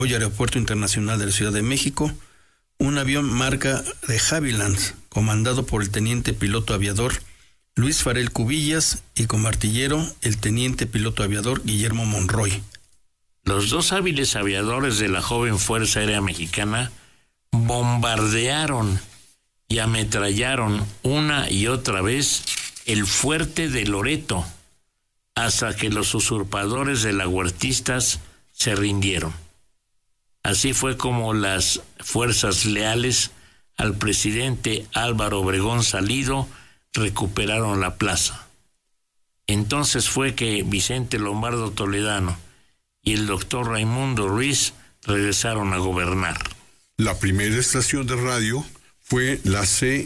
Hoy Aeropuerto Internacional de la Ciudad de México, un avión marca de Havilland, comandado por el teniente piloto aviador Luis Farell Cubillas y como artillero el teniente piloto aviador Guillermo Monroy. Los dos hábiles aviadores de la joven Fuerza Aérea Mexicana bombardearon y ametrallaron una y otra vez el fuerte de Loreto, hasta que los usurpadores de las huertistas se rindieron. Así fue como las fuerzas leales al presidente Álvaro Obregón Salido recuperaron la plaza. Entonces fue que Vicente Lombardo Toledano y el doctor Raimundo Ruiz regresaron a gobernar. La primera estación de radio fue la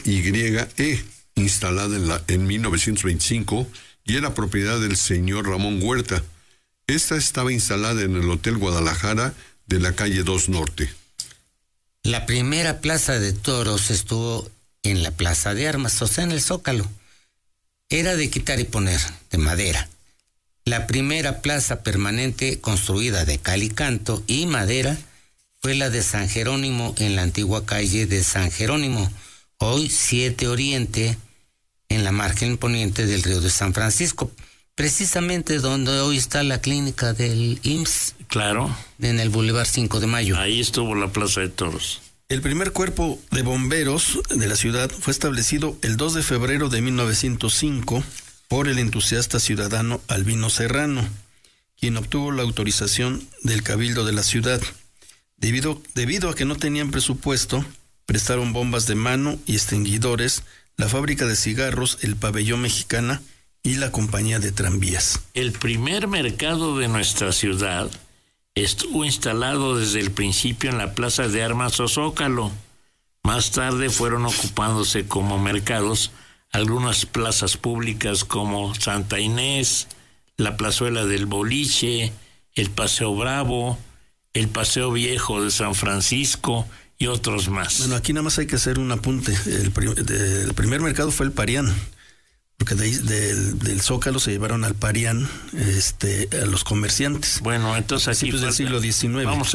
CYE, instalada en 1925, y era propiedad del señor Ramón Huerta. Esta estaba instalada en el Hotel Guadalajara de la calle 2 Norte. La primera plaza de toros estuvo en la Plaza de Armas, o sea, en el Zócalo. Era de quitar y poner, de madera. La primera plaza permanente construida de cal y canto y madera fue la de San Jerónimo en la antigua calle de San Jerónimo, hoy 7 Oriente, en la margen poniente del río de San Francisco, precisamente donde hoy está la clínica del IMSS. Claro. En el Boulevard 5 de Mayo. Ahí estuvo la Plaza de Toros. El primer cuerpo de bomberos de la ciudad fue establecido el 2 de febrero de 1905 por el entusiasta ciudadano Albino Serrano, quien obtuvo la autorización del Cabildo de la ciudad. Debido a que no tenían presupuesto, prestaron bombas de mano y extinguidores la fábrica de cigarros El Pabellón Mexicana y la compañía de tranvías. El primer mercado de nuestra ciudad estuvo instalado desde el principio en la Plaza de Armas o Zócalo. Más tarde fueron ocupándose como mercados algunas plazas públicas como Santa Inés, la Plazuela del Boliche, el Paseo Bravo, el Paseo Viejo de San Francisco y otros más. Bueno, aquí nada más hay que hacer un apunte. El primer mercado fue el Parián, porque de ahí, del Zócalo se llevaron al Parián a los comerciantes. Bueno, entonces aquí del siglo XIX. Vamos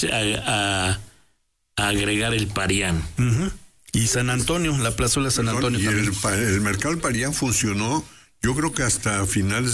a agregar el Parián. Uh-huh. Y San Antonio, la plazuela San Antonio. Y también. el mercado del Parián funcionó, yo creo que hasta finales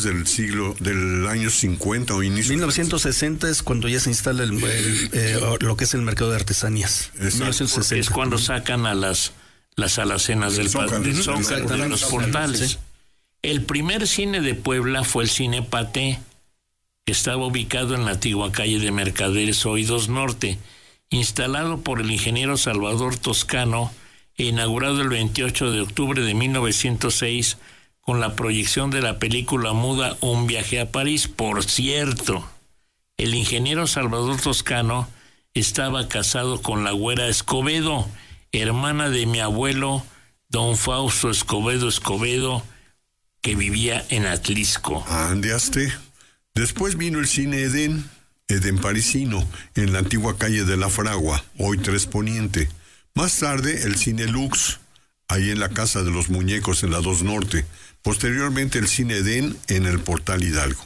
del año 50 o inicio. 1960 es cuando ya se instala lo que es el mercado de artesanías. Exacto. 1960. Es cuando sacan a las alacenas del Zócalo, de los portales. Sí. El primer cine de Puebla fue el Cine Paté, que estaba ubicado en la antigua calle de Mercaderes, hoy 2 Norte, instalado por el ingeniero Salvador Toscano e inaugurado el 28 de octubre de 1906 con la proyección de la película muda Un viaje a París. Por cierto, el ingeniero Salvador Toscano estaba casado con la güera Escobedo, hermana de mi abuelo, don Fausto Escobedo, que vivía en Atlisco. Andeaste. Después vino el Cine Edén parisino, en la antigua calle de la Fragua, hoy 3 Poniente. Más tarde, el Cine Lux, ahí en la Casa de los Muñecos, en la 2 Norte. Posteriormente, el Cine Edén, en el Portal Hidalgo.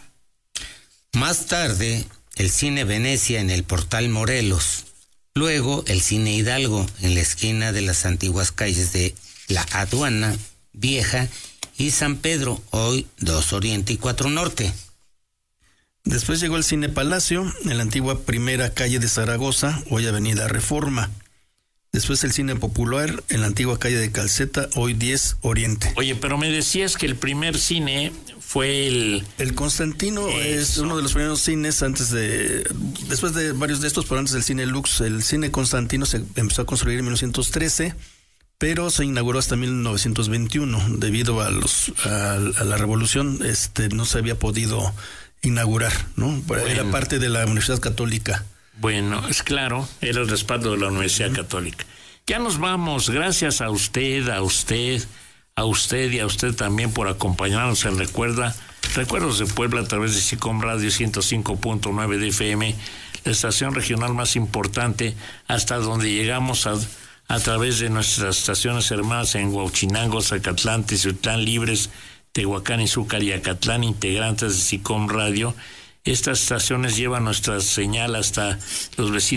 Más tarde, el Cine Venecia, en el Portal Morelos. Luego, el Cine Hidalgo, en la esquina de las antiguas calles de La Aduana Vieja y San Pedro, hoy 2 Oriente y 4 Norte. Después llegó el Cine Palacio, en la antigua primera calle de Zaragoza, hoy Avenida Reforma. Después el Cine Popular, en la antigua calle de Calceta, hoy 10 Oriente. Oye, pero me decías que el primer cine fue el Constantino. Es uno de los primeros cines después de varios de estos, pero antes del Cine Lux. El Cine Constantino se empezó a construir en 1913, pero se inauguró hasta 1921. Debido a la revolución, no se había podido inaugurar, ¿no? Bueno. Era parte de la Universidad Católica. Bueno, es claro, era el respaldo de la Universidad Católica. Ya nos vamos. Gracias a usted y a usted también por acompañarnos en Recuerdos de Puebla a través de SICOM Radio 105.9 de FM, la estación regional más importante, hasta donde llegamos a través de nuestras estaciones hermanas en Huauchinango, Zacatlán, Teziutlán, Libres, Tehuacán, Izúcar y Acatlán, integrantes de SICOM Radio. Estas estaciones llevan nuestra señal hasta los vecinos